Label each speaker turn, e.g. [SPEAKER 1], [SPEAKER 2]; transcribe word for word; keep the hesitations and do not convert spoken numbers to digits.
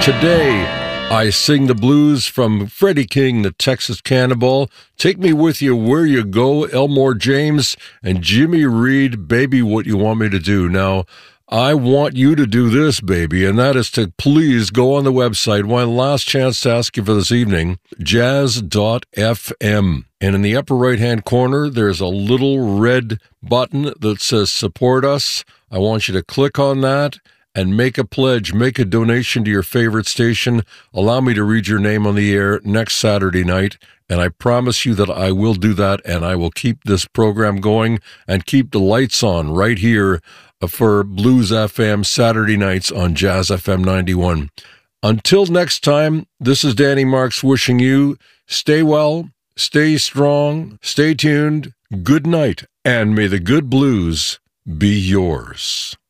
[SPEAKER 1] Today, I sing the blues from Freddie King, the Texas Cannonball, Take Me With You Where You Go, Elmore James, and Jimmy Reed, Baby What You Want Me to Do. Now, I want you to do this, baby, and that is to please go on the website. One last chance to ask you for this evening, jazz dot f m. And in the upper right-hand corner, there's a little red button that says Support Us. I want you to click on that and make a pledge, make a donation to your favorite station. Allow me to read your name on the air next Saturday night, and I promise you that I will do that, and I will keep this program going and keep the lights on right here for Blues F M Saturday nights on Jazz F M ninety-one. Until next time, this is Danny Marks wishing you stay well, stay strong, stay tuned, good night, and may the good blues be yours.